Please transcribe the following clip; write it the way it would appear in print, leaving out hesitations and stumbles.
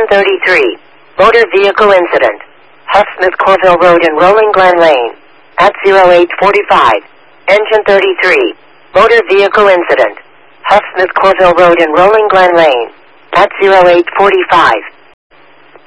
Engine 33. Motor vehicle incident. Huff Smith Corville Road and Rolling Glen Lane. At 0845. Engine 33. Motor vehicle incident. Huff Smith Corville Road and Rolling Glen Lane. At 0845.